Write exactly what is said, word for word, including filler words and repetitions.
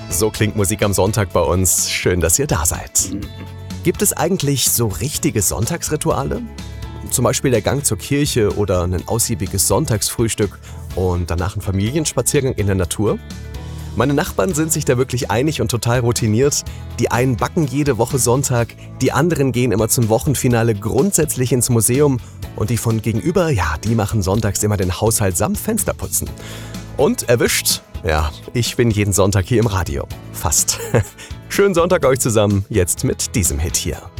So klingt Musik am Sonntag bei uns. Schön, dass ihr da seid. Gibt es eigentlich so richtige Sonntagsrituale? Zum Beispiel der Gang zur Kirche oder ein ausgiebiges Sonntagsfrühstück und danach ein Familienspaziergang in der Natur? Meine Nachbarn sind sich da wirklich einig und total routiniert. Die einen backen jede Woche Sonntag, die anderen gehen immer zum Wochenfinale grundsätzlich ins Museum und die von gegenüber, ja, die machen sonntags immer den Haushalt samt Fensterputzen. Und erwischt? Ja, ich bin jeden Sonntag hier im Radio. Fast. Schönen Sonntag euch zusammen, jetzt mit diesem Hit hier.